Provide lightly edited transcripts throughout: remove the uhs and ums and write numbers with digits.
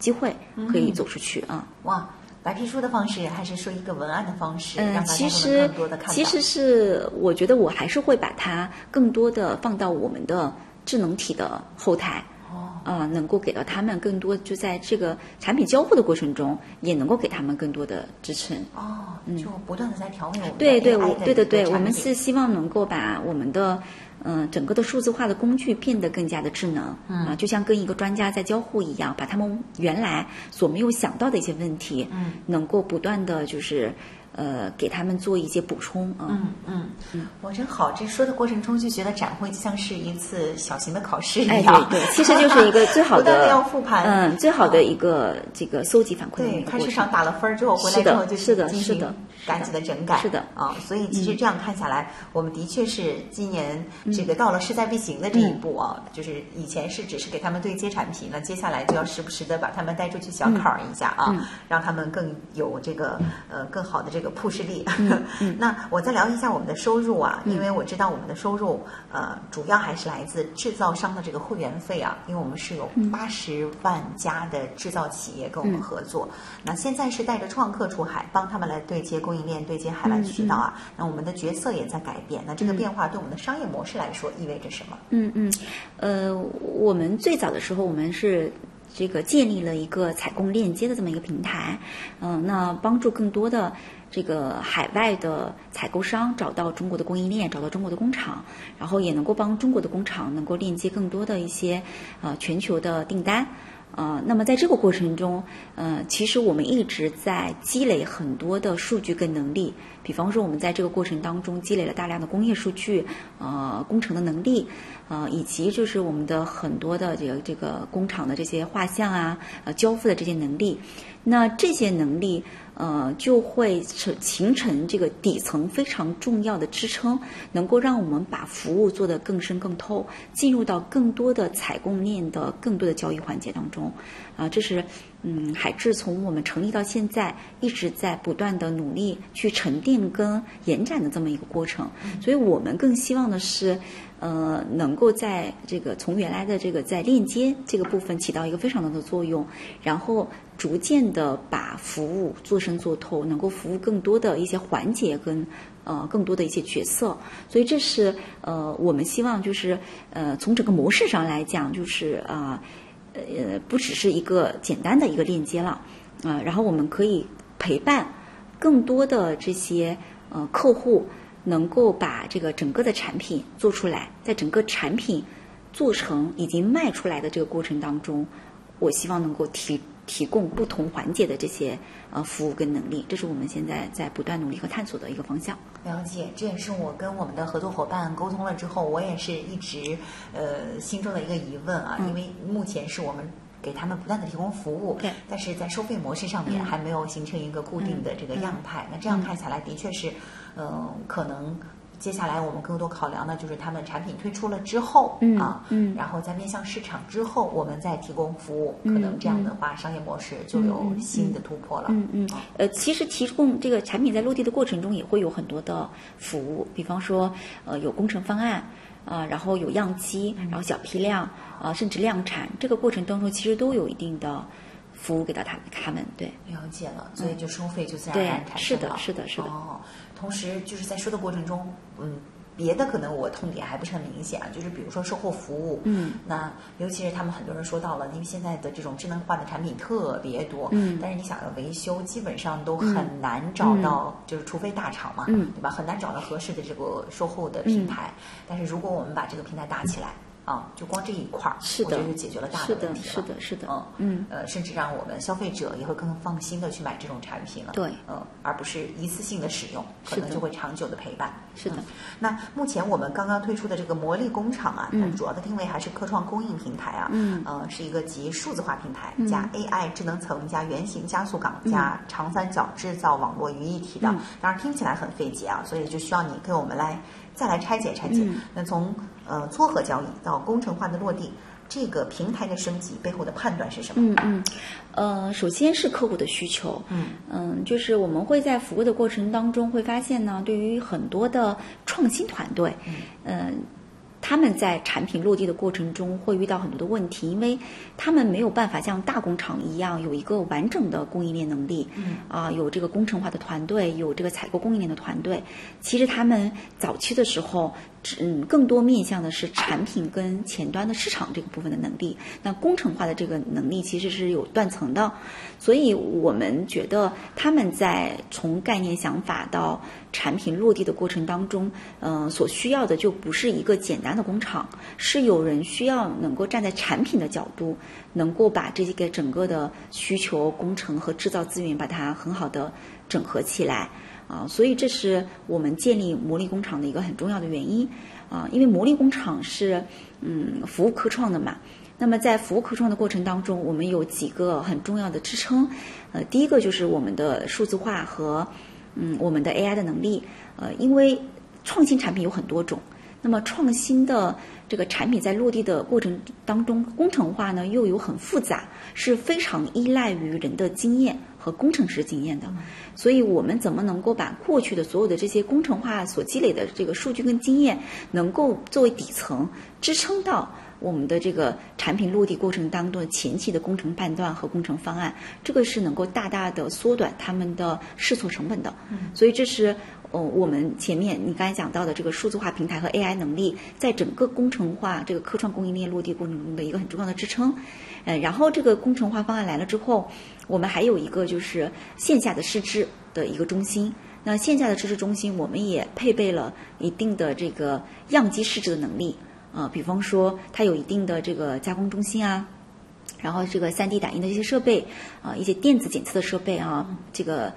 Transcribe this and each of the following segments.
机会可以走出去啊。 哇，白皮书的方式还是说一个文案的方式，让大家都能更多的看到。 其实是我觉得我还是会把它更多的放到我们的智能体的后台。能够给到他们更多，就在这个产品交互的过程中，也能够给他们更多的支撑。 就不断的在调整我们的对，我们是希望能够把我们的整个的数字化的工具变得更加的智能。就像跟一个专家在交互一样，把他们原来所没有想到的一些问题，能够不断的就是给他们做一些补充啊。 我真好，这说的过程中就觉得展会就像是一次小型的考试一样。 对，其实就是一个最好的不断的要复盘， 最好的一个这个搜集反馈的一个过程。 看市场打了分之后回来之后就是进行的赶紧的整改。 是的所以其实这样看下来，我们的确是今年这个到了势在必行的这一步啊，就是以前是只是给他们对接产品，那接下来就要时不时的把他们带出去小考一下让他们更有这个更好的这个push力。那我再聊一下我们的收入啊，因为我知道我们的收入主要还是来自制造商的这个会员费啊，因为我们是有80万家的制造企业跟我们合作。那现在是带着创客出海，帮他们来对接供应链、对接海外渠道啊。那我们的角色也在改变，那这个变化对我们的商业模式来说意味着什么？ 我们最早的时候，我们是这个建立了一个采购链接的这么一个平台，那帮助更多的这个海外的采购商找到中国的供应链，找到中国的工厂，然后也能够帮中国的工厂能够链接更多的一些全球的订单。那么在这个过程中，其实我们一直在积累很多的数据跟能力。比方说，我们在这个过程当中积累了大量的工业数据，工程的能力，以及就是我们的很多的这个工厂的这些画像啊，交付的这些能力。那这些能力，就会形成这个底层非常重要的支撑，能够让我们把服务做得更深更透，进入到更多的采购链的更多的交易环节当中。这是海智从我们成立到现在一直在不断的努力去沉淀跟延展的这么一个过程。所以我们更希望的是能够在这个从原来的这个在链接这个部分起到一个非常大的作用，然后逐渐的把服务做深做透，能够服务更多的一些环节跟更多的一些角色。所以这是我们希望就是从整个模式上来讲，就是不只是一个简单的一个链接了然后我们可以陪伴更多的这些客户，能够把这个整个的产品做出来，在整个产品做成以及卖出来的这个过程当中，我希望能够提供不同环节的这些服务跟能力，这是我们现在在不断努力和探索的一个方向。 了解，这也是我跟我们的合作伙伴沟通了之后，我也是一直心中的一个疑问啊，因为目前是我们给他们不断的提供服务，但是在收费模式上面还没有形成一个固定的这个样态。那这样看下来，的确是可能接下来我们更多考量的就是他们产品推出了之后然后在面向市场之后，我们再提供服务，可能这样的话商业模式就有新的突破了。 其实提供这个产品在落地的过程中也会有很多的服务，比方说有工程方案然后有样机，然后小批量甚至量产，这个过程当中其实都有一定的服务给到他们。对， 了解了，所以就收费就自然而然产生了。 是的。 同时就是在说的过程中，别的可能我痛点还不是很明显就是比如说售后服务，那尤其是他们很多人说到了，因为现在的这种智能化的产品特别多，但是你想要维修，基本上都很难找到，就是除非大厂嘛，对吧？很难找到合适的这个售后的平台。但是如果我们把这个平台搭起来。就光这一块儿，我觉得就解决了大的问题了。 是的， 甚至让我们消费者也会更放心的去买这种产品了。 对， 而不是一次性的使用，可能就会长久的陪伴。 是的。 那目前我们刚刚推出的这个魔力工厂它主要的定位还是科创供应平台是一个集数字化平台加 AI 智能层加原型加速港加长三角制造网络于一体的。当然听起来很费解所以就需要你给我们再来拆解。那从撮合交易到工程化的落地，这个平台的升级背后的判断是什么？ 首先是客户的需求。就是我们会在服务的过程当中会发现呢，对于很多的创新团队， 他们在产品落地的过程中会遇到很多的问题，因为他们没有办法像大工厂一样有一个完整的供应链能力，有这个工程化的团队，有这个采购供应链的团队。其实他们早期的时候，更多面向的是产品跟前端的市场这个部分的能力。那工程化的这个能力其实是有断层的，所以我们觉得他们在从概念想法到产品落地的过程当中，所需要的就不是一个简单的工厂，是有人需要能够站在产品的角度，能够把这个整个的需求、工程和制造资源把它很好的整合起来。所以这是我们建立魔力工厂的一个很重要的原因因为魔力工厂是服务科创的嘛。那么在服务科创的过程当中，我们有几个很重要的支撑。第一个就是我们的数字化和我们的 AI 的能力。因为创新产品有很多种，那么创新的这个产品在落地的过程当中，工程化呢又有很复杂，是非常依赖于人的经验和工程师经验的。所以我们怎么能够把过去的所有的这些工程化所积累的这个数据跟经验，能够作为底层支撑到我们的这个产品落地过程当中的前期的工程判断和工程方案，这个是能够大大的缩短他们的试错成本的。所以这是我们前面你刚才讲到的这个数字化平台和 AI 能力，在整个工程化这个科创供应链落地过程中的一个很重要的支撑。然后这个工程化方案来了之后，我们还有一个就是线下的试制的一个中心。那线下的试制中心，我们也配备了一定的这个样机试制的能力。比方说它有一定的这个加工中心然后这个 3D 打印的这些设备一些电子检测的设备这个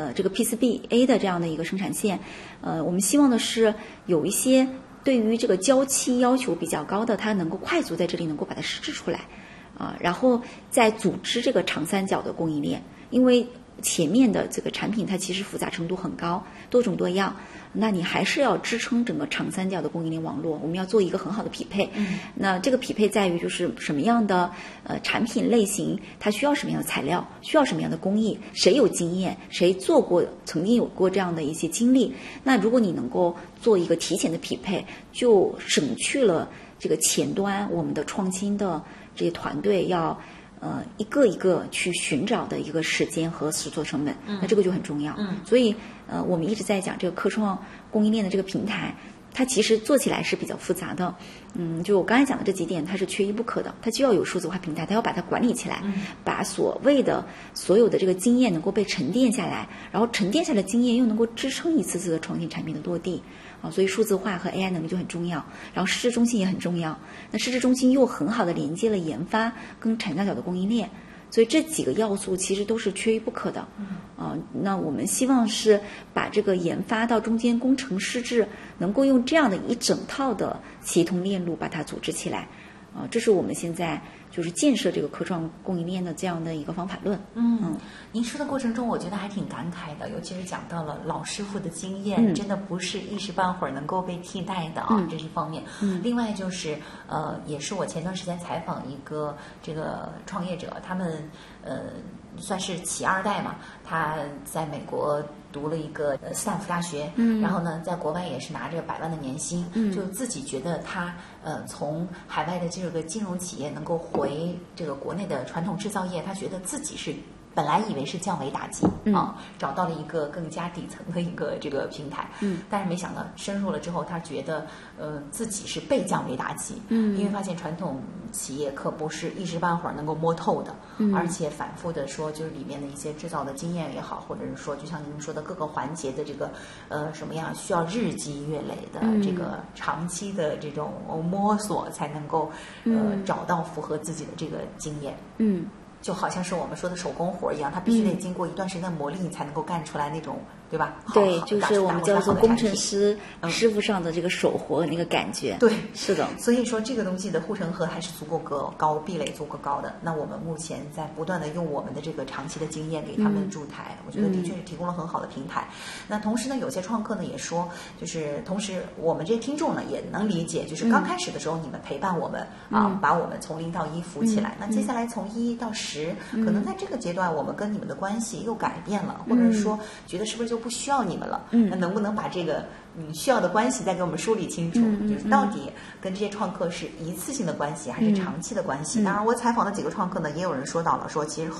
PCBA 的这样的一个生产线。我们希望的是有一些对于这个交期要求比较高的，它能够快速在这里能够把它试制出来然后再组织这个长三角的供应链。因为前面的这个产品它其实复杂程度很高，多种多样，那你还是要支撑整个长三角的供应链网络，我们要做一个很好的匹配。那这个匹配在于就是什么样的产品类型，它需要什么样的材料，需要什么样的工艺，谁有经验，谁做过，曾经有过这样的一些经历。那如果你能够做一个提前的匹配，就省去了这个前端我们的创新的这些团队要一个一个去寻找的一个时间和试错成本，那这个就很重要。所以我们一直在讲这个科创供应链的这个平台，它其实做起来是比较复杂的。就我刚才讲的这几点，它是缺一不可的。它就要有数字化平台，它要把它管理起来，把所有的这个经验能够被沉淀下来，然后沉淀下来的经验又能够支撑一次次的创新产品的落地。所以数字化和 AI 能力就很重要，然后试制中心也很重要。那试制中心又很好的连接了研发跟产三角的供应链，所以这几个要素其实都是缺一不可的。那我们希望是把这个研发到中间工程试制，能够用这样的一整套的协同链路把它组织起来。这是我们现在就是建设这个科创供应链的这样的一个方法论。 您说的过程中，我觉得还挺感慨的，尤其是讲到了老师傅的经验，真的不是一时半会儿能够被替代的这是一方面。另外就是也是我前段时间采访一个这个创业者，他们算是企二代嘛，他在美国读了一个斯坦福大学，然后呢，在国外也是拿着100万的年薪，就自己觉得他从海外的这个金融企业能够回这个国内的传统制造业，他觉得自己是本来以为是降维打击找到了一个更加底层的一个这个平台，但是没想到深入了之后，他觉得自己是被降维打击，因为发现传统企业可不是一时半会儿能够摸透的，而且反复的说，就是里面的一些制造的经验也好，或者是说就像您说的各个环节的这个什么样需要日积月累的这个长期的这种摸索，才能够找到符合自己的这个经验。就好像是我们说的手工活一样，它必须得经过一段时间的磨砺，你才能够干出来那种，对吧？ 对，就是我们叫做工程师师傅上的这个手活那个感觉。 对， 是的。 所以说这个东西的护城河还是足够高，壁垒足够高的。那我们目前在不断的用我们的这个长期的经验给他们筑台，我觉得的确是提供了很好的平台。那同时呢，有些创客呢也说，就是同时我们这些听众呢也能理解，就是刚开始的时候你们陪伴我们把我们从0到1扶起来，那接下来从1到10，可能在这个阶段我们跟你们的关系又改变了，或者说觉得是不是就不需要你们了，那能不能把这个需要的关系再给我们梳理清楚，就是到底跟这些创客是一次性的关系还是长期的关系？当然，我采访的几个创客呢，也有人说到了，说其实